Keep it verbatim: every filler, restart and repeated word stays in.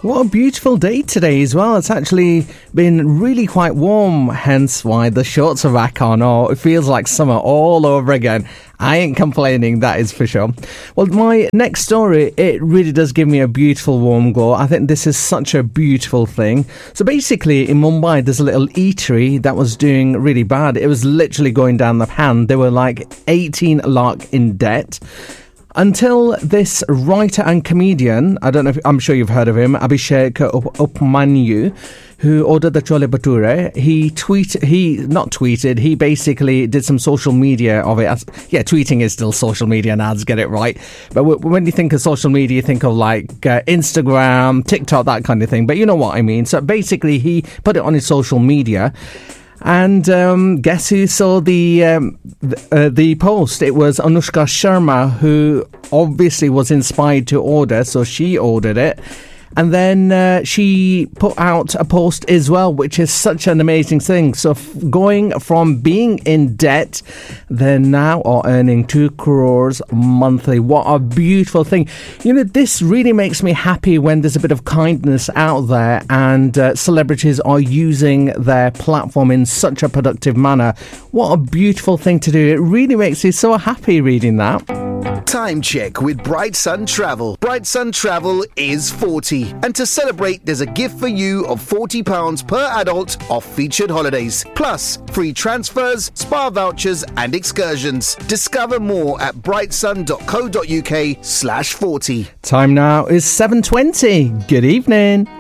What a beautiful day today as well. It's actually been really quite warm, hence why the shorts are back on. Oh, it feels like summer all over again. I ain't complaining, that is for sure. Well, my next story, it really does give me a beautiful warm glow. I think this is such a beautiful thing. So basically, in Mumbai, there's a little eatery that was doing really bad. It was literally going down the pan. They were like eighteen lakh in debt. Until this writer and comedian, I don't know if, I'm sure you've heard of him, Abhishek Upmanyu, who ordered the chole bhature. He tweet, he not tweeted, he basically did some social media of it. Yeah, tweeting is still social media now, let's get it right. But w- when you think of social media, you think of like uh, Instagram, TikTok, that kind of thing. But you know what I mean. So basically, he put it on his social media. And um, guess who saw the um, th- uh, the post? It was Anushka Sharma, who obviously was inspired to order, so she ordered it. And then uh, she put out a post as well, which is such an amazing thing. So f- going from being in debt, they now are earning two crores monthly. What a beautiful thing. You know, this really makes me happy when there's a bit of kindness out there and uh, celebrities are using their platform in such a productive manner. What a beautiful thing to do. It really makes me so happy reading that. Time check with Bright Sun Travel. Bright Sun Travel is forty. And to celebrate, there's a gift for you of forty pounds per adult off featured holidays. Plus, free transfers, spa vouchers and excursions. Discover more at brightsun.co.uk slash 40. Time now is seven twenty. Good evening.